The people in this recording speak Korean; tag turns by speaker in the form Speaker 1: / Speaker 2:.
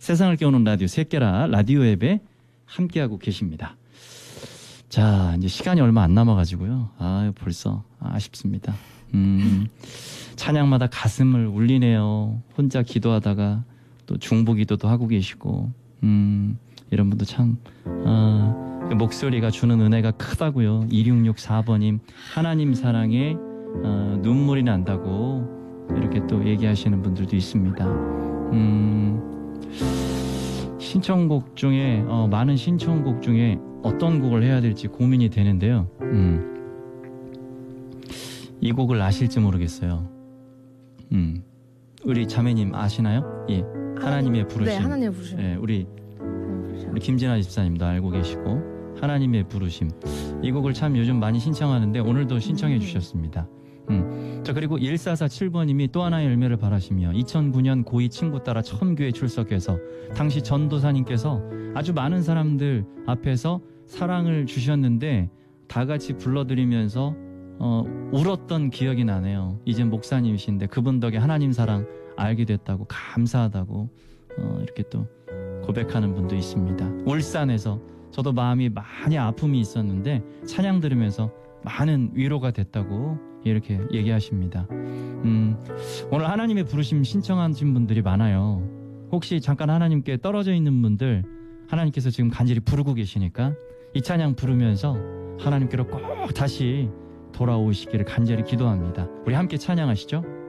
Speaker 1: 세상을 깨우는 라디오 새끼라 라디오 앱에 함께하고 계십니다. 자, 이제 시간이 얼마 안 남아가지고요. 벌써 아쉽습니다. 찬양마다 가슴을 울리네요. 혼자 기도하다가 또 중보기도도 하고 계시고, 이런 분도 참 그 목소리가 주는 은혜가 크다고요. 2664번님 하나님 사랑에 눈물이 난다고 이렇게 또 얘기하시는 분들도 있습니다. 신청곡 중에 많은 신청곡 중에 어떤 곡을 해야 될지 고민이 되는데요. 이 곡을 아실지 모르겠어요. 우리 자매님 아시나요? 예, 하나님의 부르심.
Speaker 2: 네, 하나님의 부르심.
Speaker 1: 예, 우리 김진아 집사님도 알고 계시고 하나님의 부르심. 이 곡을 참 요즘 많이 신청하는데 오늘도 신청해 주셨습니다. 자, 그리고 1447번님이 또 하나의 열매를 바라시며 2009년 고2 친구 따라 처음 교회 출석해서 당시 전도사님께서 아주 많은 사람들 앞에서 사랑을 주셨는데 다 같이 불러드리면서 울었던 기억이 나네요. 이제 목사님이신데 그분 덕에 하나님 사랑 알게 됐다고 감사하다고 이렇게 또 고백하는 분도 있습니다. 울산에서 저도 마음이 많이 아픔이 있었는데 찬양 들으면서 많은 위로가 됐다고 이렇게 얘기하십니다. 오늘 하나님의 부르심 신청하신 분들이 많아요. 혹시 잠깐 하나님께 떨어져 있는 분들 하나님께서 지금 간절히 부르고 계시니까 이 찬양 부르면서 하나님께로 꼭 다시 돌아오시기를 간절히 기도합니다. 우리 함께 찬양하시죠.